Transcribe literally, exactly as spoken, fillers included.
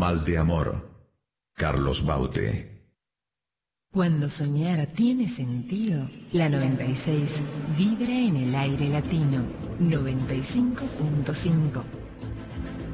Mal de amor. Carlos Baute. Cuando soñar tiene sentido, la noventa y seis vibra en el aire latino. noventa y cinco punto cinco.